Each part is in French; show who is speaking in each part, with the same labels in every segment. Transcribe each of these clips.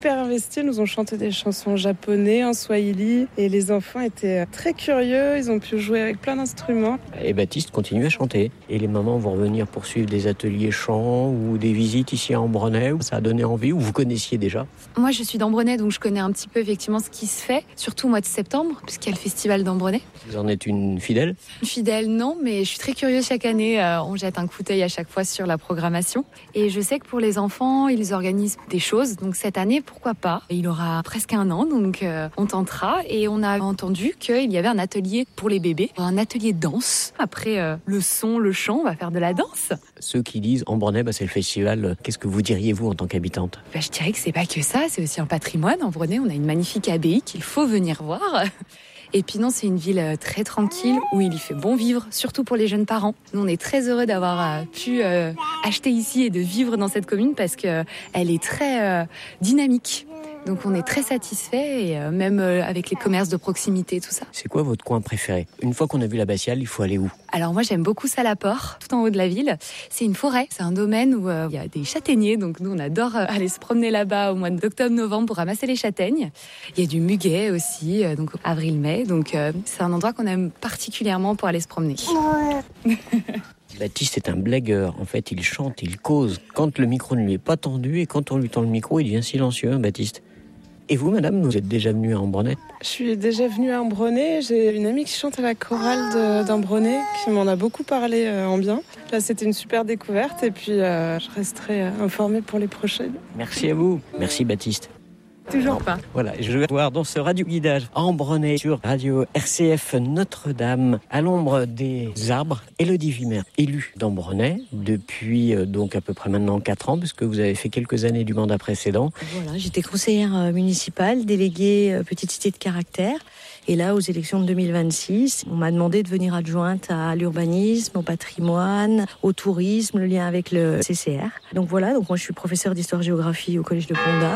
Speaker 1: Super investis, nous ont chanté des chansons japonais, en swahili, et les enfants étaient très curieux, ils ont pu jouer avec plein d'instruments.
Speaker 2: Et Baptiste continue à chanter. Et les mamans vont revenir poursuivre des ateliers chant ou des visites ici à Ambronay. Ça a donné envie, ou vous connaissiez déjà?
Speaker 3: Moi, je suis d'Ambronay, donc je connais un petit peu effectivement ce qui se fait, surtout au mois de septembre, puisqu'il y a le festival d'Ambronay.
Speaker 2: Vous en êtes une fidèle?
Speaker 3: Une fidèle, non, mais je suis très curieuse chaque année. On jette un coup d'œil à chaque fois sur la programmation. Et je sais que pour les enfants, ils organisent des choses. Donc cette année, pourquoi pas? Il aura presque 1 an, donc on tentera. Et on a entendu qu'il y avait un atelier pour les bébés, un atelier danse. Après le son, le chant, on va faire de la danse.
Speaker 2: Ceux qui disent Ambronay, c'est le festival, qu'est-ce que vous diriez vous en tant qu'habitante?
Speaker 3: Je dirais que c'est pas que ça, c'est aussi un patrimoine. Ambronay, on a une magnifique abbaye qu'il faut venir voir. Et puis non, c'est une ville très tranquille où il y fait bon vivre, surtout pour les jeunes parents. Nous, on est très heureux d'avoir pu acheter ici et de vivre dans cette commune parce qu'elle est très dynamique. Donc on est très satisfaits, et même avec les commerces de proximité, tout ça.
Speaker 2: C'est quoi votre coin préféré? Une fois qu'on a vu l'abbatiale, il faut aller où?
Speaker 3: Alors moi j'aime beaucoup Salaport, tout en haut de la ville. C'est une forêt, c'est un domaine où il y a des châtaigniers, donc nous on adore aller se promener là-bas au mois d'octobre-novembre pour ramasser les châtaignes. Il y a du muguet aussi, donc avril-mai, donc c'est un endroit qu'on aime particulièrement pour aller se promener.
Speaker 2: Baptiste est un blagueur. En fait, il chante, il cause. Quand le micro ne lui est pas tendu et quand on lui tend le micro, il devient silencieux, Baptiste. Et vous, madame, vous êtes déjà venue à Ambronay?
Speaker 1: Je suis déjà venue à Ambronay. J'ai une amie qui chante à la chorale d'Ambronay qui m'en a beaucoup parlé en bien. Là, c'était une super découverte et puis je resterai informée pour les prochaines.
Speaker 2: Merci à vous. Merci, Baptiste.
Speaker 1: Toujours pas.
Speaker 2: Voilà, je vais voir dans ce radio-guidage à Ambronay sur Radio RCF Notre-Dame, à l'ombre des arbres, Élodie Wimmer, élue d'Ambronay depuis donc à peu près maintenant 4 ans, parce que vous avez fait quelques années du mandat précédent.
Speaker 4: Voilà, j'étais conseillère municipale, déléguée petite cité de caractère. Et là, aux élections de 2026, on m'a demandé de venir adjointe à l'urbanisme, au patrimoine, au tourisme, le lien avec le CCR. Donc voilà, donc moi je suis professeure d'histoire-géographie au collège de Condat.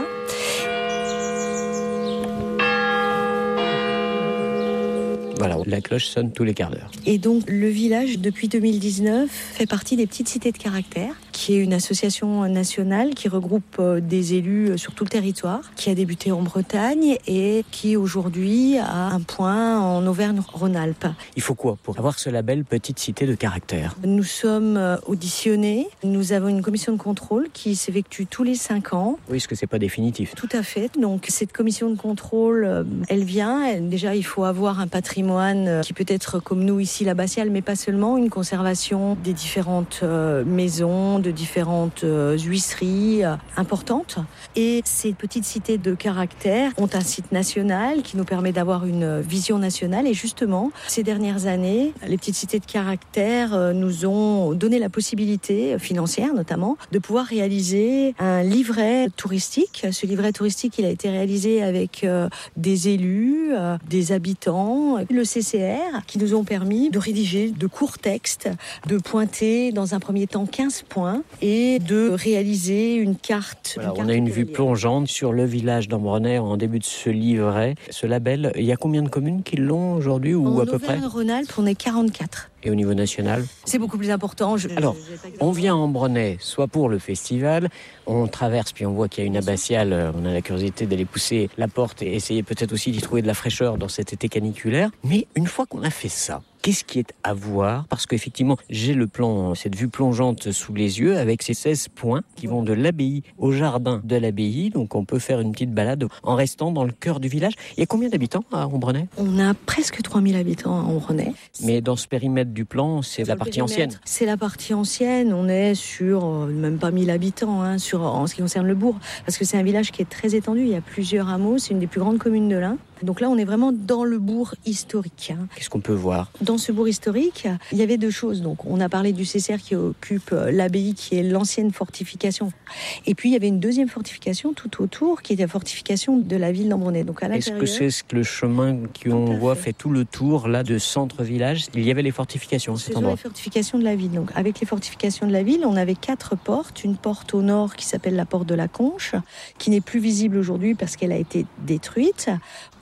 Speaker 2: Voilà, la cloche sonne tous les quarts d'heure.
Speaker 4: Et donc, le village, depuis 2019, fait partie des petites cités de caractère, qui est une association nationale qui regroupe des élus sur tout le territoire, qui a débuté en Bretagne et qui aujourd'hui a un point en Auvergne-Rhône-Alpes.
Speaker 2: Il faut quoi pour avoir ce label petite cité de caractère?
Speaker 4: Nous sommes auditionnés. Nous avons une commission de contrôle qui s'effectue tous les 5 ans.
Speaker 2: Oui, parce que c'est pas définitif.
Speaker 4: Tout à fait. Donc, cette commission de contrôle, elle vient. Déjà, il faut avoir un patrimoine qui peut être comme nous ici, l'abbatiale, mais pas seulement, une conservation des différentes maisons, de différentes huisseries importantes. Et ces petites cités de caractère ont un site national qui nous permet d'avoir une vision nationale. Et justement, ces dernières années, les petites cités de caractère nous ont donné la possibilité, financière notamment, de pouvoir réaliser un livret touristique. Ce livret touristique, il a été réalisé avec des élus, des habitants, le CCR, qui nous ont permis de rédiger de courts textes, de pointer dans un premier temps 15 points et de réaliser une carte.
Speaker 2: Voilà, on a une vue plongeante sur le village d'Ambronay en début de ce livret. Ce label, il y a combien de communes qui l'ont aujourd'hui ou à peu près?
Speaker 4: En Auvergne-Rhône-Alpes, on est 44.
Speaker 2: Et au niveau national?
Speaker 4: C'est beaucoup plus important.
Speaker 2: Alors, on vient à Ambronay, soit pour le festival, on traverse, puis on voit qu'il y a une abbatiale, on a la curiosité d'aller pousser la porte et essayer peut-être aussi d'y trouver de la fraîcheur dans cet été caniculaire. Mais une fois qu'on a fait ça, qu'est-ce qui est à voir? Parce qu'effectivement, j'ai le plan, cette vue plongeante sous les yeux avec ces 16 points qui vont de l'abbaye au jardin de l'abbaye. Donc on peut faire une petite balade en restant dans le cœur du village. Il y a combien d'habitants à Ambronay?
Speaker 4: On a presque 3000 habitants à Ambronay.
Speaker 2: Mais dans ce périmètre du plan, c'est la partie ancienne.
Speaker 4: C'est la partie ancienne. On est sur même pas 1000 habitants en ce qui concerne le bourg. Parce que c'est un village qui est très étendu. Il y a plusieurs hameaux. C'est une des plus grandes communes de l'Ain. Donc là, on est vraiment dans le bourg historique.
Speaker 2: Qu'est-ce qu'on peut voir?
Speaker 4: Dans ce bourg historique, il y avait 2 choses. Donc, on a parlé du CCR qui occupe l'abbaye, qui est l'ancienne fortification. Et puis, il y avait une deuxième fortification tout autour, qui est la fortification de la ville d'Ambronay. Donc, à l'intérieur.
Speaker 2: Est-ce que c'est le chemin qu'on voit fait tout le tour là de centre-village? Il y avait les fortifications à cet endroit.
Speaker 4: Les fortifications de la ville. Donc, avec les fortifications de la ville, on avait 4 portes. Une porte au nord qui s'appelle la porte de la Conche, qui n'est plus visible aujourd'hui parce qu'elle a été détruite.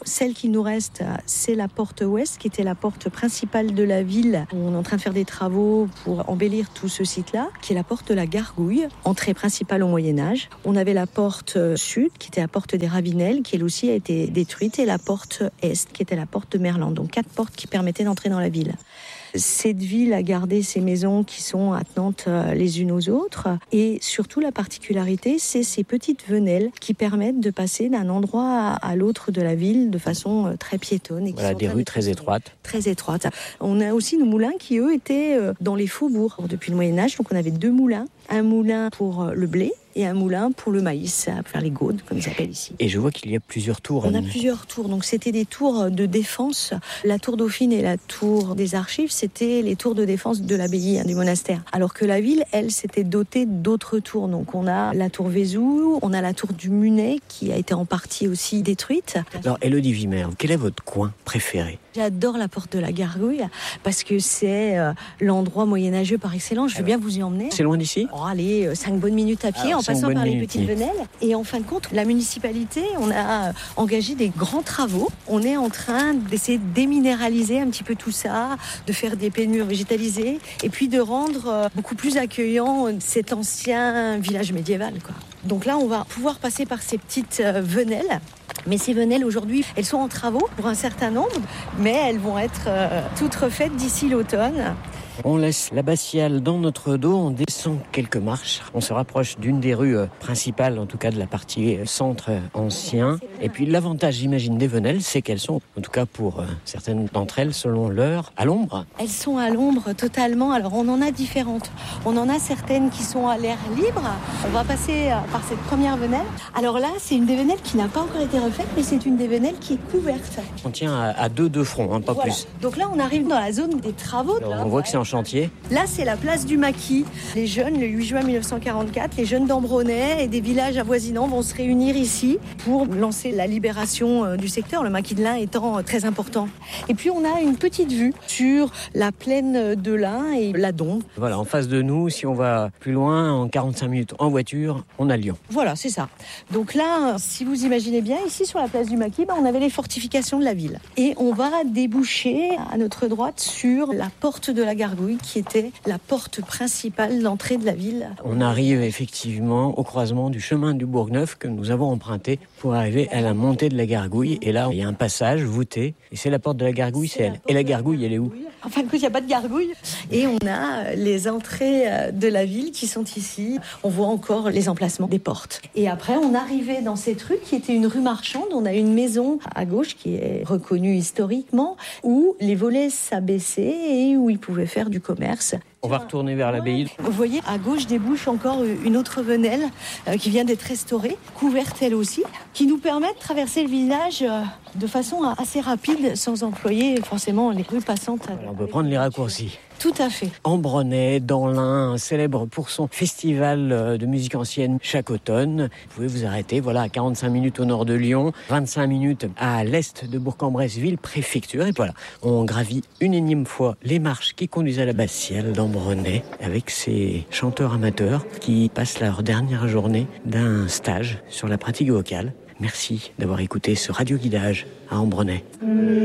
Speaker 4: Celle qui nous reste, c'est la porte ouest, qui était la porte principale de la ville. On est en train de faire des travaux pour embellir tout ce site-là, qui est la porte de la Gargouille, entrée principale au Moyen-Âge. On avait la porte sud, qui était la porte des Ravinelles, qui elle aussi a été détruite, et la porte est, qui était la porte de Merlan. Donc 4 portes qui permettaient d'entrer dans la ville. Cette ville a gardé ses maisons qui sont attenantes les unes aux autres. Et surtout, la particularité, c'est ces petites venelles qui permettent de passer d'un endroit à l'autre de la ville de façon très piétonne. Et
Speaker 2: voilà, des rues très étroites.
Speaker 4: Très étroites. On a aussi nos moulins qui, eux, étaient dans les faubourgs depuis le Moyen-Âge. Donc, on avait 2 moulins. Un moulin pour le blé et un moulin pour le maïs, pour faire les gaudes, comme ils s'appellent ici.
Speaker 2: Et je vois qu'il y a plusieurs tours.
Speaker 4: On a plusieurs tours. Donc, c'était des tours de défense. La tour Dauphine et la tour des Archives, c'était les tours de défense de l'abbaye, du monastère. Alors que la ville, elle, s'était dotée d'autres tours. Donc, on a la tour Vézou, on a la tour du Munet, qui a été en partie aussi détruite.
Speaker 2: Alors, Élodie Wimmer, quel est votre coin préféré ?
Speaker 4: J'adore la porte de la Gargouille parce que c'est l'endroit moyenâgeux par excellence. Je veux bien vous y emmener.
Speaker 2: C'est loin d'ici ?
Speaker 4: Oh, allez, 5 bonnes minutes à pied. Alors, en passant par les petites venelles. Et en fin de compte, la municipalité, on a engagé des grands travaux. On est en train d'essayer de déminéraliser un petit peu tout ça, de faire des pénures végétalisées et puis de rendre beaucoup plus accueillant cet ancien village médiéval, quoi. Donc là, on va pouvoir passer par ces petites venelles. Mais ces venelles, aujourd'hui, elles sont en travaux pour un certain nombre, mais elles vont être toutes refaites d'ici l'automne.
Speaker 2: On laisse l'abbatiale dans notre dos, on descend quelques marches, on se rapproche d'une des rues principales, en tout cas de la partie centre ancien. Et puis l'avantage, j'imagine, des venelles, c'est qu'elles sont, en tout cas pour certaines d'entre elles, selon l'heure, à l'ombre.
Speaker 4: Elles sont à l'ombre totalement. Alors on en a différentes. On en a certaines qui sont à l'air libre. On va passer par cette première venelle. Alors là, c'est une des venelles qui n'a pas encore été refaite, mais c'est une des venelles qui est couverte.
Speaker 2: On tient à 2 de front, pas
Speaker 4: voilà.
Speaker 2: plus.
Speaker 4: Donc là, on arrive dans la zone des travaux.
Speaker 2: Alors, on voit que c'est en chantier.
Speaker 4: Là, c'est la place du Maquis. Les jeunes, le 8 juin 1944, les jeunes d'Ambronay et des villages avoisinants vont se réunir ici pour lancer la libération du secteur, le Maquis de l'Ain étant très important. Et puis, on a une petite vue sur la plaine de l'Ain et la Dombe.
Speaker 2: Voilà, en face de nous, si on va plus loin, en 45 minutes en voiture, on a Lyon.
Speaker 4: Voilà, c'est ça. Donc là, si vous imaginez bien, ici sur la place du Maquis, on avait les fortifications de la ville. Et on va déboucher à notre droite sur la porte de la Gargouille, qui était la porte principale d'entrée de la ville.
Speaker 2: On arrive effectivement au croisement du chemin du Bourg-Neuf que nous avons emprunté pour arriver à la montée de la Gargouille. Et là, il y a un passage voûté. Et c'est la porte de la Gargouille, c'est elle. Et la Gargouille, elle est où ?
Speaker 4: En fin de compte, il n'y a pas de gargouille. Et on a les entrées de la ville qui sont ici. On voit encore les emplacements des portes. Et après, on arrivait dans cette rue qui était une rue marchande. On a une maison à gauche qui est reconnue historiquement, où les volets s'abaissaient et où ils pouvaient faire du commerce.
Speaker 2: On va retourner vers l'abbaye.
Speaker 4: Vous voyez, à gauche débouche encore une autre venelle qui vient d'être restaurée, couverte elle aussi, qui nous permet de traverser le village de façon assez rapide, sans employer forcément les rues passantes.
Speaker 2: Alors, on peut prendre les raccourcis.
Speaker 4: Tout à fait.
Speaker 2: Ambronay, dans l'Ain, célèbre pour son festival de musique ancienne chaque automne. Vous pouvez vous arrêter, voilà, à 45 minutes au nord de Lyon, 25 minutes à l'est de Bourg-en-Bresse, ville préfecture. Et voilà, on gravit une énième fois les marches qui conduisent à l'abbatiale d'Ambronay avec ces chanteurs amateurs qui passent leur dernière journée d'un stage sur la pratique vocale. Merci d'avoir écouté ce radio-guidage à Ambronay.